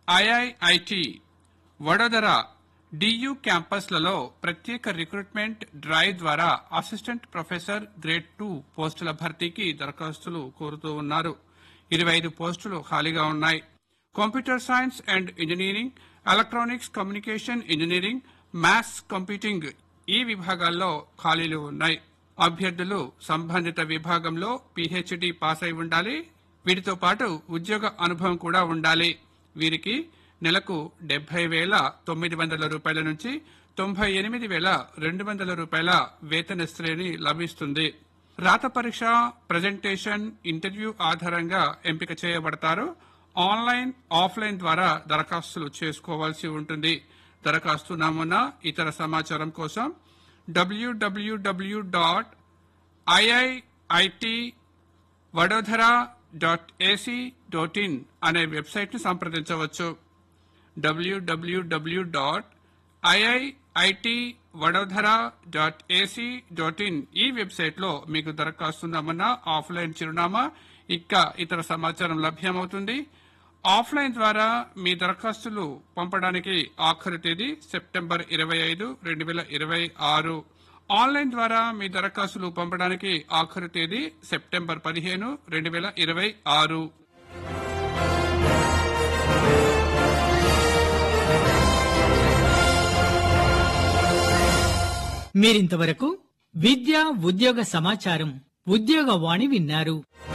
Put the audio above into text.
IIIT Vadodara DU క్యాంపస్లలో ప్రత్యేక recruitment drive ద్వారా assistant professor grade 2 పోస్టుల భర్తీకి దరఖాస్తులు కోరుతూ ఉన్నారు. 25 పోస్టులు ఖాళీగా ఉన్నాయి. Computer science and engineering, electronics communication engineering, maths computing ఈ విభాగాల్లో ఖాళీలు ఉన్నాయి. అభ్యర్థులు సంబంధిత విభాగంలో పీహెచ్డీ పాస్ అయి ఉండాలి. వీటితో పాటు ఉద్యోగ అనుభవం కూడా ఉండాలి. వీరికి నెలకు 70,900 రూపాయల నుంచి 98,200 రూపాయల వేతన శ్రేణి లభిస్తుంది. రాత పరీక్ష, ప్రజెంటేషన్, ఇంటర్వ్యూ ఆధారంగా ఎంపిక చేయబడతారు. ఆన్లైన్, ఆఫ్లైన్ ద్వారా దరఖాస్తులు చేసుకోవాల్సి ఉంటుంది. దరఖాస్తు నమూనా, ఇతర సమాచారం కోసం www.iiitvadodara.ac.in అనే వెబ్సైట్ ను సంప్రదించవచ్చు. www.iiitvadodara.ac.in ఈ వెబ్సైట్ లో మీకు దరఖాస్తు నమూనా, ఆఫ్లైన్ చిరునామా, ఇంకా ఇతర సమాచారం లభ్యమవుతుంది. ఆఫ్లైన్ ద్వారా మీ దరఖాస్తులు పంపడానికి ఆఖరు తేదీ సెప్టెంబర్ 25, 2026. ఆన్లైన్ ద్వారా మీ దరఖాస్తులు పంపడానికి ఆఖరు తేదీ సెప్టెంబర్ 15, 2026. మీరింతవరకు విద్య, ఉద్యోగ సమాచారం, ఉద్యోగవాణి విన్నారు.